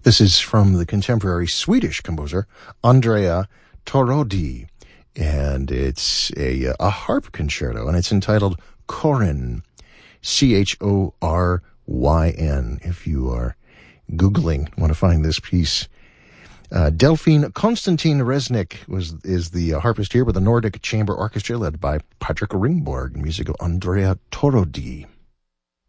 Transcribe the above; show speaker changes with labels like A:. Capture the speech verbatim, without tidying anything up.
A: This is from the contemporary Swedish composer Andrea Torodi, and it's a, a harp concerto, and it's entitled Chorin, C H O R Y N, if you are Googling, want to find this piece. Uh, Delphine Konstantin Resnick was is the uh, harpist here with the Nordic Chamber Orchestra led by Patrick Ringborg, music of Andrea Torodi.